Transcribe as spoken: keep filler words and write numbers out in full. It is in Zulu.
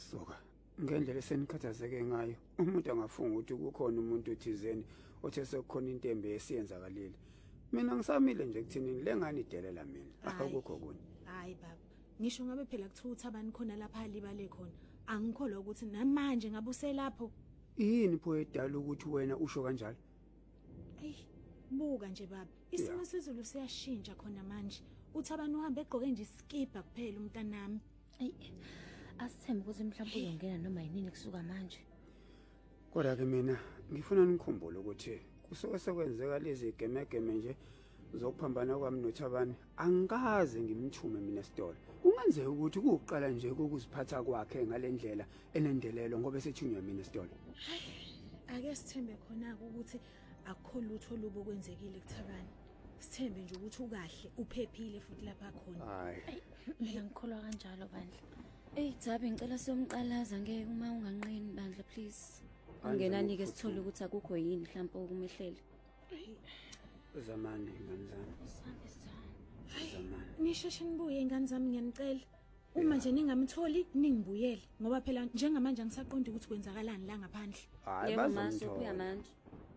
soka ngendlela esenikhathazeke ngayo umuntu angafunga ukuthi kukhona umuntu othizeni othe sekukhona into embe esiyenzakalile. Mina ngisamile nje kuthinini lengani idelela mina akukho kunye. Hayi baba, ngisho ngabe phela kuthiwa uThabani khona lapha alibale khona, angikholwa ukuthi namanje ngabe uselapho. Yini pho edala ukuthi wena usho kanjalo? Ey, buka nje baba, isimo sezulu siyashintsha khona manje. UThabani uhambe egqoke nje iskipa kuphela umntanami. Ey, asithembe ukuthi mhlawumbe uyongena noma yinini kusuka manje. Kodwa ke mina ngifuna nikhumbule ukuthi kusuke sekwenzeka lezi gemegeme nje zokuphambana kwami noThabani, angikaze ngimthume mina esitolo. Kungenzeka ukuthi kuqala nje ukuziphatha kwakhe ngalendlela enendelelo ngoba esethunywa mina esitolo. Ake sithembe khona ukuthi akukho lutho olubo kwenzekile kuThabani. Sithembe nje ukuthi ukahle uphephile futhi lapha khona. Hayi, mina ngikholwa kanjalo bandla. Ey Thabi ngicela siyomqalaza ngeke uma unganqeni bandla please. Ungenani ke sithole ukuthi akukho yini mhlawumbe okumehlele. Zamani ngani zami. Sambe sana. Zamani. Nisheshe nibuye ingane zami ngiyanicela. Uma nje ningamtholi ningibuyele ngoba phela njengamanje angisaqondi ukuthi kwenzakalani la ngaphandle. Hayi Yebo bazomthola. manje.